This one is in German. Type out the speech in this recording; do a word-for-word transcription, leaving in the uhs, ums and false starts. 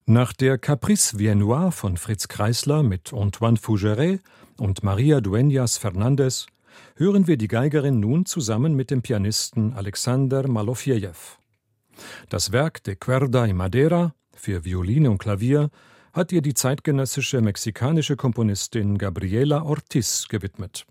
Nach der Caprice Viennois von Fritz Kreisler mit Antoine Fougeray und Maria Dueñas Fernández hören wir die Geigerin nun zusammen mit dem Pianisten Alexander Malofejew. Das Werk De Cuerda y Madera für Violine und Klavier hat ihr die zeitgenössische mexikanische Komponistin Gabriela Ortiz gewidmet.